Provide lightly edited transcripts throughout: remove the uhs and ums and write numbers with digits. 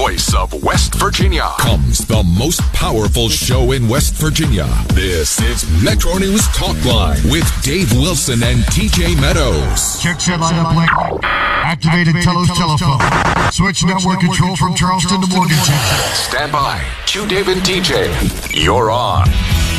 voice of West Virginia, comes the most powerful show in West Virginia. This is Metro News Talk Line with Dave Wilson and TJ Meadows. Check set lineup link. Activated Telos telephone. Switch network control from Charleston to Morgantown. Stand by. Cue Dave and TJ. You're on.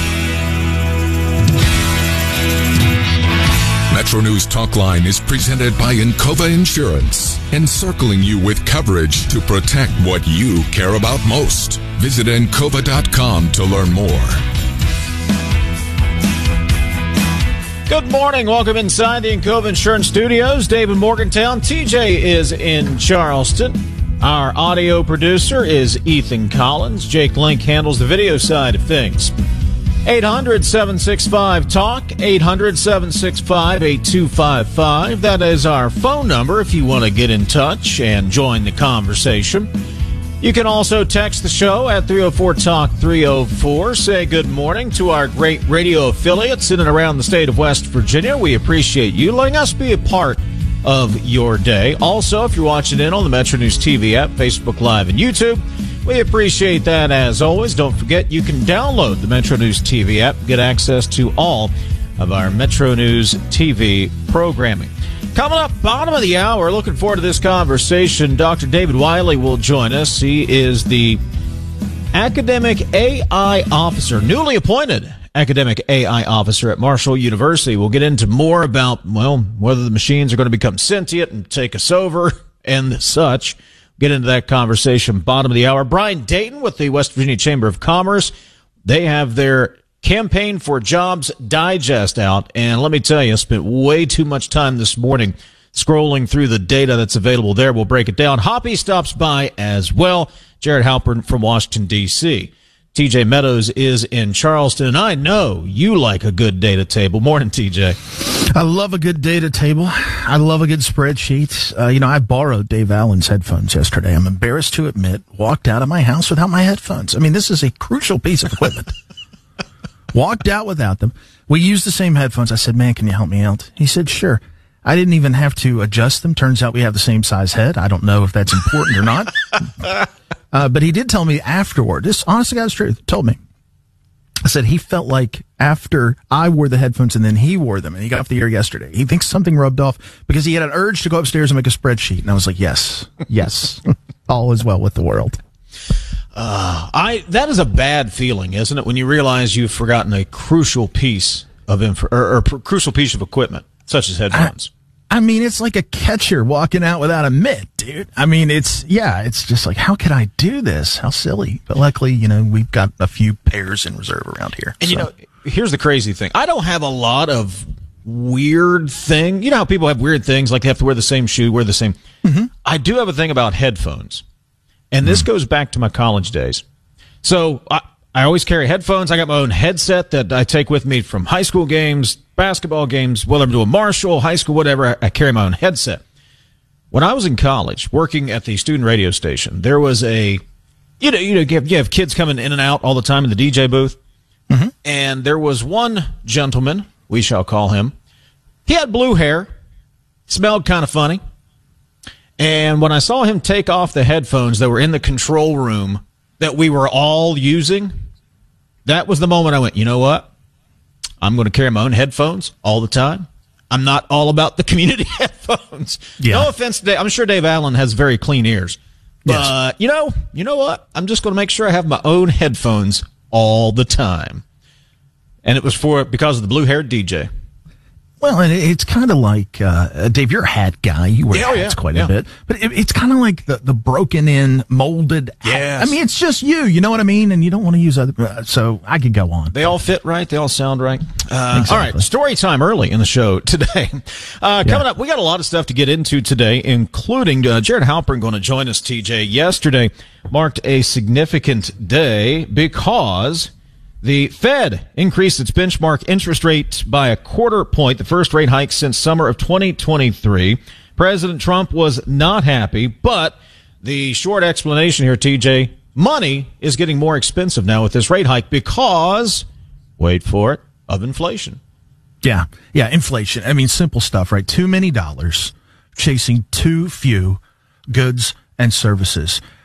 Metro News Talk Line is presented by Encova Insurance, encircling you with coverage to protect what you care about most. Visit Encova.com to learn more. Good morning. Welcome inside the Encova Insurance Studios. Dave in Morgantown. TJ is in Charleston. Our audio producer is Ethan Collins. Jake Link handles the video side of things. 800-765-TALK, 800-765-8255. That is our phone number if you want to get in touch and join the conversation. You can also text the show at 304-TALK-304. Say good morning to our great radio affiliates in and around the state of West Virginia. We appreciate you letting us be a part of your day. Also, if you're watching in on the Metro News TV app, Facebook Live, and YouTube, we appreciate that as always. Don't forget, you can download the Metro News TV app, get access to all of our Metro News TV programming. Coming up, bottom of the hour, looking forward to this conversation. Dr. David Wiley will join us. He is the academic AI officer, newly appointed academic AI officer at Marshall University. We'll get into more about, well, whether the machines are going to become sentient and take us over and such. Get into that conversation bottom of the hour. Brian Dayton with the West Virginia Chamber of Commerce. They have their Campaign for Jobs Digest out. And let me tell you, I spent way too much time this morning scrolling through the data that's available there. We'll break it down. Hoppy stops by as well. Jared Halpern from Washington, D.C. TJ Meadows is in Charleston, and I know you like a good data table. Morning, TJ. I love a good data table. I love a good spreadsheet. I borrowed Dave Allen's headphones yesterday. I'm embarrassed to admit, walked out of my house without my headphones. I mean, this is a crucial piece of equipment. Walked out without them. We used the same headphones. I said, man, can you help me out? He said, sure. I didn't even have to adjust them. Turns out we have the same size head. I don't know if that's important or not. But he did tell me afterward, this honest to God's truth, told me. I said he felt like after I wore the headphones and then he wore them and he got off the air yesterday, he thinks something rubbed off because he had an urge to go upstairs and make a spreadsheet. And I was like, yes, all is well with the world. That is a bad feeling, isn't it? When you realize you've forgotten a crucial piece of crucial piece of equipment, such as headphones. I mean, it's like a catcher walking out without a mitt, dude. I mean, it's just like, how could I do this? How silly. But luckily, we've got a few pairs in reserve around here. And here's the crazy thing. I don't have a lot of weird thing. You know how people have weird things, like they have to wear the same shoe, wear the same. Mm-hmm. I do have a thing about headphones. And this goes back to my college days. So I always carry headphones. I got my own headset that I take with me from high school games, basketball games, whether I'm doing Marshall, high school, whatever. I carry my own headset. When I was in college, working at the student radio station, there was you have kids coming in and out all the time in the DJ booth. Mm-hmm. And there was one gentleman, we shall call him. He had blue hair, smelled kind of funny. And when I saw him take off the headphones that were in the control room that we were all using, that was the moment I went, you know what? I'm going to carry my own headphones all the time. I'm not all about the community headphones. Yeah. No offense to Dave. I'm sure Dave Allen has very clean ears. But, yes. You know what? I'm just going to make sure I have my own headphones all the time. And it was because of the blue-haired DJ. Well, and it's kind of like, Dave, you're a hat guy. You wear hats quite a bit. But it's kind of like the broken-in, molded hat. I mean, it's just you know what I mean? And you don't want to use other... so I could go on. They all fit right. They all sound right. Exactly. All right, story time early in the show today. Coming up, we got a lot of stuff to get into today, including Jared Halpern going to join us, TJ. Yesterday marked a significant day because... the Fed increased its benchmark interest rate by 0.25 point, the first rate hike since summer of 2023. President Trump was not happy, but the short explanation here, TJ, money is getting more expensive now with this rate hike because, wait for it, of inflation. Yeah, inflation. I mean, simple stuff, right? Too many dollars chasing too few goods and services.